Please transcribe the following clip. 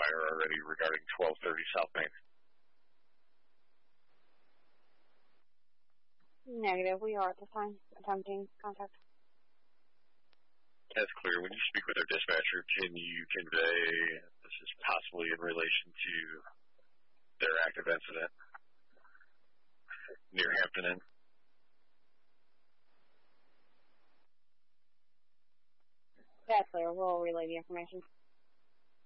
fire already regarding 1230 South Main. Negative. We are at this time attempting contact. That's clear. When you speak with our dispatcher, can you convey this is possibly in relation to their active incident near Hampton Inn? That's clear. We'll relay the information.